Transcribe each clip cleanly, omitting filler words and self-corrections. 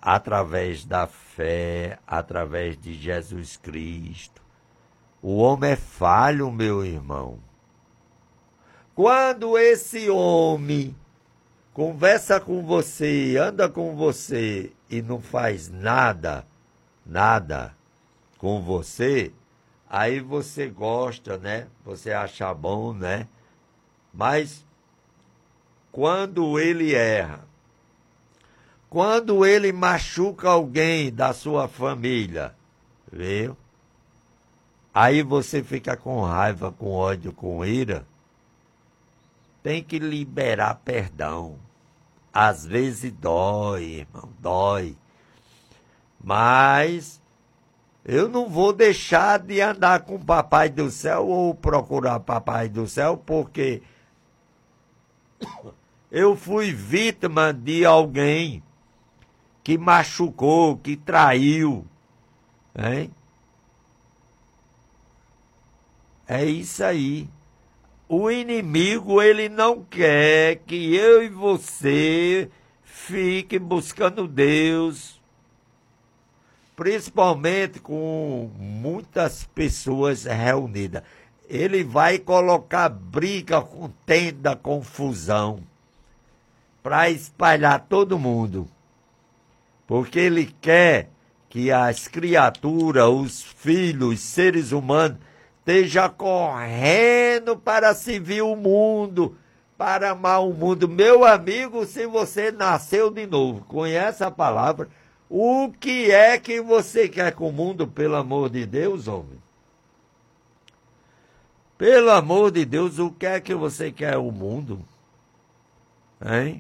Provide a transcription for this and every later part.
através da fé, através de Jesus Cristo. O homem é falho, meu irmão. Quando esse homem conversa com você, anda com você e não faz nada com você, aí você gosta, né? Você acha bom, né? Mas quando ele erra, quando ele machuca alguém da sua família, viu? Aí você fica com raiva, com ódio, com ira. Tem que liberar perdão. Às vezes dói, irmão, dói. Mas eu não vou deixar de andar com o Papai do Céu ou procurar Papai do Céu, porque eu fui vítima de alguém que machucou, que traiu, hein? É isso aí. O inimigo, ele não quer que eu e você fiquem buscando Deus, principalmente com muitas pessoas reunidas. Ele vai colocar briga, contenda, confusão, para espalhar todo mundo. Porque ele quer que as criaturas, os filhos, os seres humanos, esteja correndo para servir o mundo, para amar o mundo. Meu amigo, se você nasceu de novo, conhece a palavra, o que é que você quer com o mundo, pelo amor de Deus, homem? Pelo amor de Deus, o que é que você quer o mundo? Hein?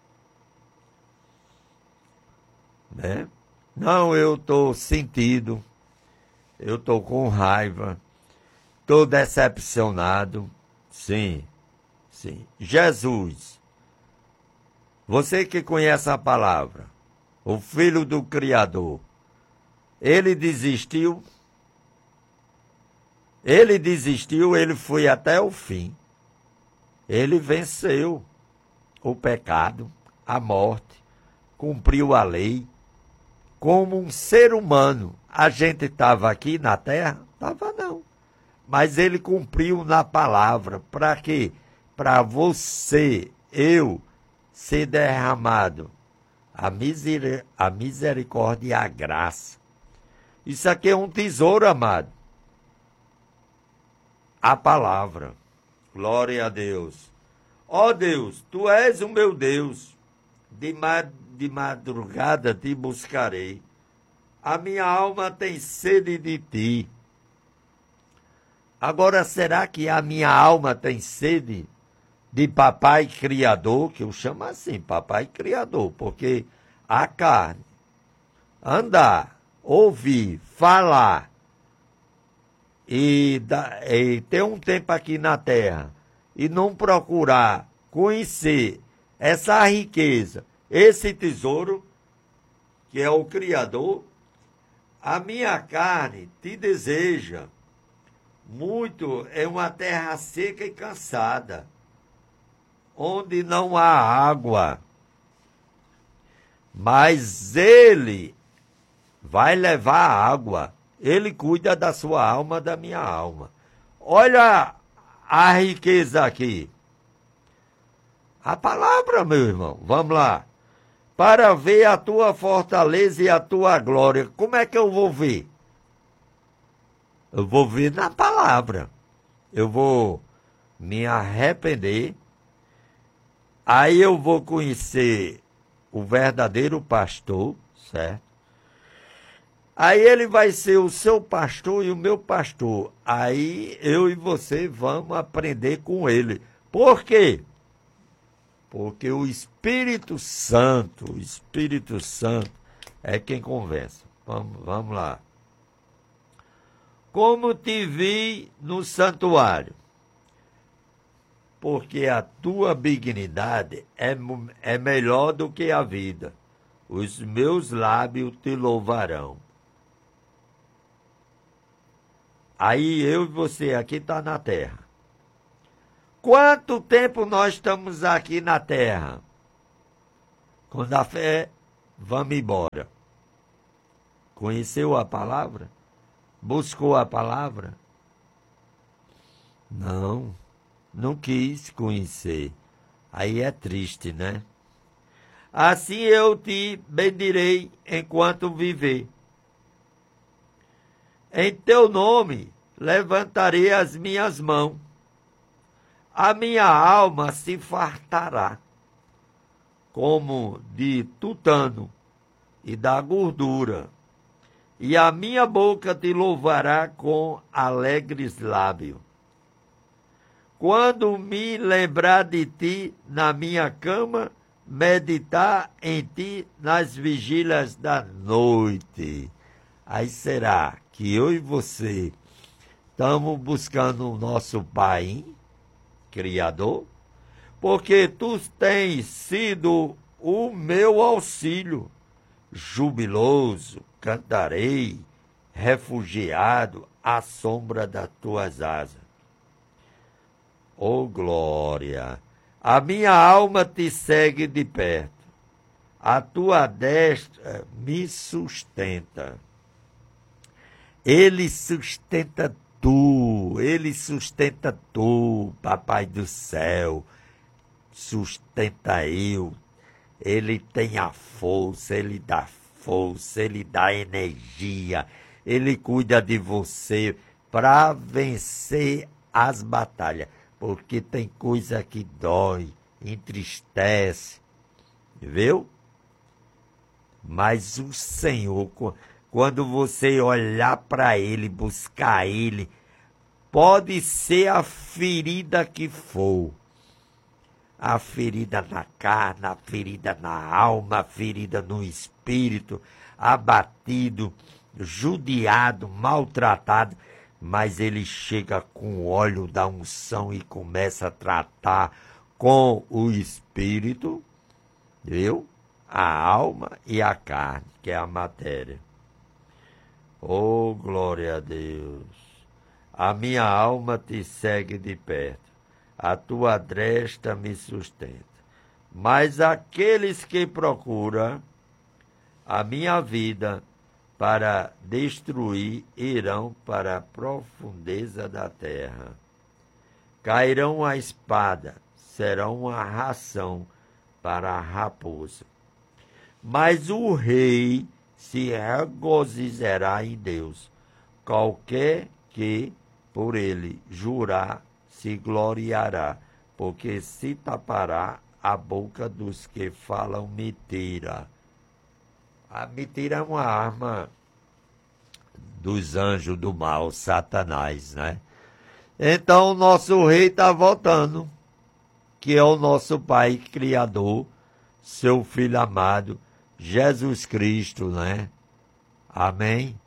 Né? Não, eu estou sentido, eu estou com raiva, estou decepcionado. Sim, sim. Jesus, você que conhece a palavra, o Filho do Criador, ele desistiu, ele foi até o fim. Ele venceu o pecado, a morte, cumpriu a lei. Como um ser humano, a gente estava aqui na terra? Estava não. Mas ele cumpriu na palavra. Para quê? Para você, eu, ser derramado a misericórdia e a graça. Isso aqui é um tesouro, amado. A palavra. Glória a Deus. Ó Deus, tu és o meu Deus. De madrugada te buscarei. A minha alma tem sede de ti. Agora, será que a minha alma tem sede de Papai Criador? Que eu chamo assim, Papai Criador, porque a carne, andar, ouvir, falar e ter um tempo aqui na terra e não procurar conhecer essa riqueza, esse tesouro, que é o Criador, a minha carne te deseja muito, é uma terra seca e cansada, onde não há água. Mas ele vai levar água, ele cuida da sua alma, da minha alma. Olha a riqueza aqui. A palavra, meu irmão, vamos lá. Para ver a tua fortaleza e a tua glória. Como é que eu vou ver? Eu vou ver na palavra. Eu vou me arrepender. Aí eu vou conhecer o verdadeiro pastor, certo? Aí ele vai ser o seu pastor e o meu pastor. Aí eu e você vamos aprender com ele. Por quê? Porque o Espírito Santo é quem conversa. Vamos lá. Como te vi no santuário, porque a tua benignidade é melhor do que a vida. Os meus lábios te louvarão. Aí eu e você aqui está na terra. Quanto tempo nós estamos aqui na terra? Quando a fé vamos embora. Conheceu a palavra? Buscou a palavra? Não, não quis conhecer. Aí é triste, né? Assim eu te bendirei enquanto viver. Em teu nome levantarei as minhas mãos. A minha alma se fartará, como de tutano e da gordura, e a minha boca te louvará com alegres lábios. Quando me lembrar de ti na minha cama, meditar em ti nas vigílias da noite. Aí será que eu e você estamos buscando o nosso Pai, hein? Criador? Porque tu tens sido o meu auxílio. Jubiloso, cantarei, refugiado à sombra das tuas asas. Oh glória! A minha alma te segue de perto. A tua destra me sustenta. Ele sustenta tu, Papai do céu. Sustenta eu. Ele tem a força, ele dá energia. Ele cuida de você para vencer as batalhas. Porque tem coisa que dói, entristece, viu? Mas o Senhor, quando você olhar para Ele, buscar Ele, pode ser a ferida que for. A ferida na carne, a ferida na alma, a ferida no espírito, abatido, judiado, maltratado. Mas ele chega com o óleo da unção e começa a tratar com o espírito, viu? A alma e a carne, que é a matéria. Oh, glória a Deus! A minha alma te segue de perto, a tua destra me sustenta. Mas aqueles que procuram a minha vida para destruir, irão para a profundeza da terra. Cairão a espada, serão uma ração para a raposa. Mas o rei se regozijará em Deus. Qualquer que por ele jurar, se gloriará, porque se tapará a boca dos que falam mentira. A mentira é uma arma dos anjos do mal, Satanás, né? Então, o nosso rei está voltando, que é o nosso Pai Criador, seu Filho amado, Jesus Cristo, né? Amém?